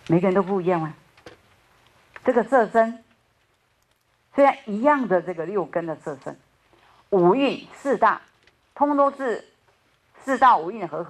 每个人都不一样嘛。这个色身虽然一样的这个六根的色身，五蕴四大，通都是四大五蕴合